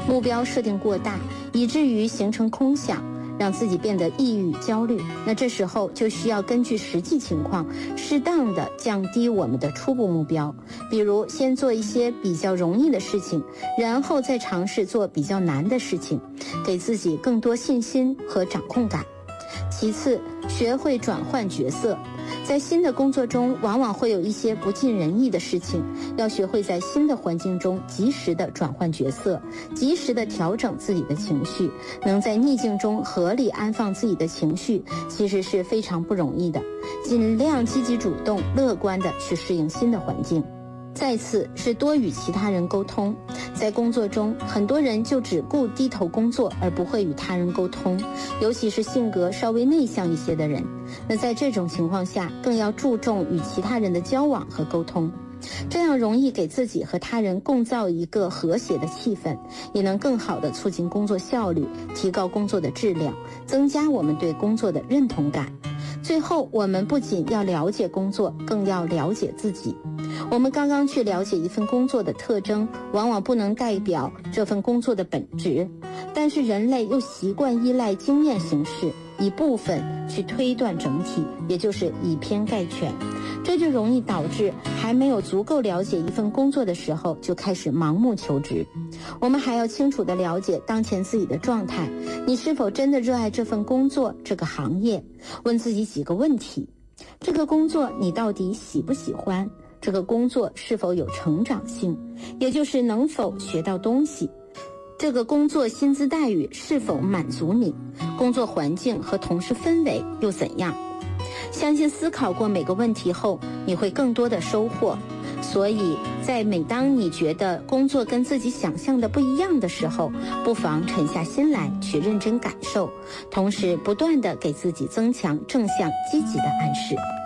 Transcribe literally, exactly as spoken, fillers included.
目标设定过大，以至于形成空想，让自己变得抑郁焦虑。那这时候就需要根据实际情况，适当的降低我们的初步目标，比如先做一些比较容易的事情，然后再尝试做比较难的事情，给自己更多信心和掌控感。其次，学会转换角色。在新的工作中，往往会有一些不尽人意的事情，要学会在新的环境中及时的转换角色，及时的调整自己的情绪。能在逆境中合理安放自己的情绪，其实是非常不容易的。尽量积极主动、乐观的去适应新的环境。再次是多与其他人沟通。在工作中，很多人就只顾低头工作，而不会与他人沟通，尤其是性格稍微内向一些的人。那在这种情况下，更要注重与其他人的交往和沟通，这样容易给自己和他人共造一个和谐的气氛，也能更好地促进工作效率，提高工作的质量，增加我们对工作的认同感。最后，我们不仅要了解工作，更要了解自己。我们刚刚去了解一份工作的特征，往往不能代表这份工作的本质，但是人类又习惯依赖经验行事，一部分去推断整体，也就是以偏概全。这就容易导致还没有足够了解一份工作的时候，就开始盲目求职。我们还要清楚地了解当前自己的状态，你是否真的热爱这份工作、这个行业？问自己几个问题：这个工作你到底喜不喜欢？这个工作是否有成长性，也就是能否学到东西？这个工作薪资待遇是否满足你？工作环境和同事氛围又怎样？相信思考过每个问题后，你会更多的收获。所以在每当你觉得工作跟自己想象的不一样的时候，不妨沉下心来去认真感受，同时不断地给自己增强正向积极的暗示。